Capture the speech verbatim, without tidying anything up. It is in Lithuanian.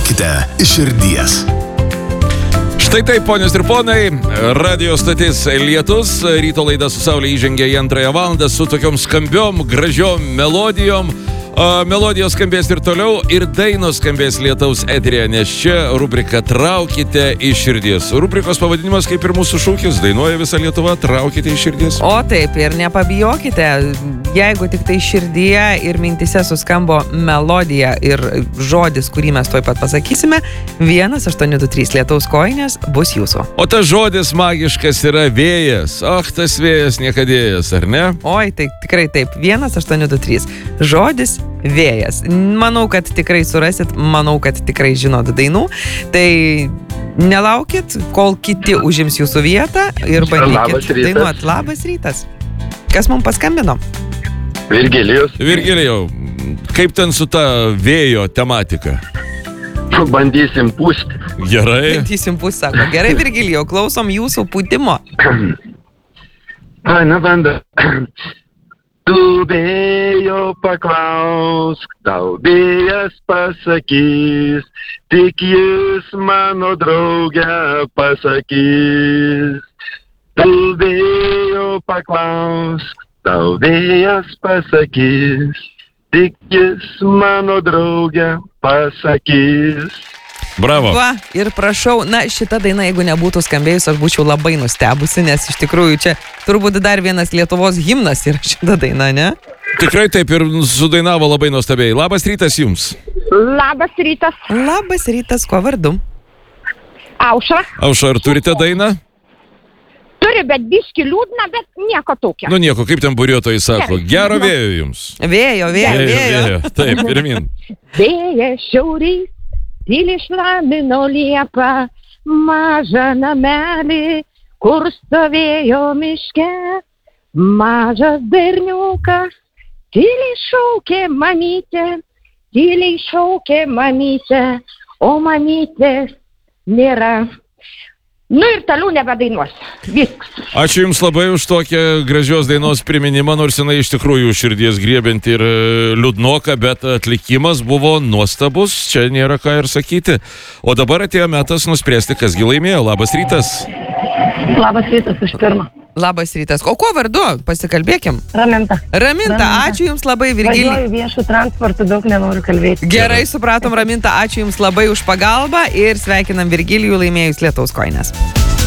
patraukite iš širdies. Štai taip, ponios ir ponai, radio stotis Lietus, ryto laida su Saulė įžengė į antrąją valandą su tokiom skambiom, gražiom melodijom. A, melodijos skambės ir toliau, ir dainos skambės Lietaus eteryje, nes čia rubrika Traukite iš širdies. Rubrikos pavadinimas kaip ir mūsų šūkis, dainuoja visa Lietuva, traukite iš širdies. O taip, ir nepabijokite, jeigu tik tai širdyje ir mintise suskambo melodija ir žodis, kurį mes tuoj pat pasakysime, vienas aštuoni du trys Lietaus kojinės bus jūsų. O tas žodis magiškas yra vėjas. Ach, tas vėjas niekadėjas, ar ne? Oi, tai tikrai taip, vienas aštuoni du trys. Žodis vėjas. Manau, kad tikrai surasit, manau, kad tikrai žinot dainų. Tai nelaukit, kol kiti užims jūsų vietą ir bandykit dainuoti. Labas rytas. Kas mums paskambino? Virgilijus. Virgilijau, kaip ten su ta vėjo tematika? Bandysim pūsti. Gerai. Bandysim pūsti, sako. Gerai, Virgilijau, klausom jūsų pūtimo. Ai, na banda. Tu vėjo paklausk, tau vėjas pasakys, tik jis mano draugę pasakys. Tu vėjo paklausk, tau vėjas pasakys, tik jis mano draugę pasakys. Bravo. Va, ir prašau, na šita daina, jeigu nebūtų skambėjus, aš būčiau labai nustebusi, nes iš tikrųjų čia turbūt dar vienas Lietuvos himnas yra šita daina, ne? Tikrai taip ir sudainavo labai nuostabiai. Labas rytas jums. Labas rytas. Labas rytas, kuo vardu? Aušra. Aušra, ar turite dainą? Turi, bet biški liūdna, bet nieko tokio. Nu nieko, kaip ten buriuotojai sako. Gero vėjo jums. Vėjo, vėjo, vėjo. Taip, pirmin. Vėjas šiaurys, tyliai šlamino liepą, mažą namelį, kur stovėjo miške. Mažas berniukas, tyliai šaukė mamytė, tyliai šaukė mamytė, o mamytės nėra. Nu ir toliau nebedainuos. Viskas. Ačiū Jums labai už tokią gražios dainos priminimą, nors jinai iš tikrųjų širdies griebianti ir liūdnoka, bet atlikimas buvo nuostabus, čia nėra ką ir sakyti. O dabar atėjo metas nuspręsti, kas gi laimėjo. Labas rytas. Labas rytas iš pirmo. Labas rytas. O kuo vardu? Pasikalbėkim. Raminta. Raminta, Raminta. Ačiū Jums labai, Virgilijai. Važiuoju viešų transportų, daug nenoriu kalbėti. Gerai, supratom, Raminta, ačiū Jums labai už pagalbą ir sveikinam Virgilijų laimėjus Lietaus kojines.